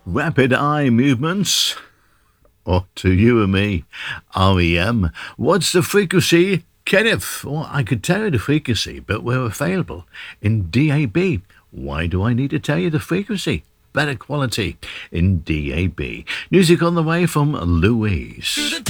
Rapid eye movements. Or to you and me, REM. What's the frequency, Kenneth? Well, I could tell you the frequency, but we're available in DAB. Why do I need to tell you the frequency? Better quality in DAB. Music on the way from Louise.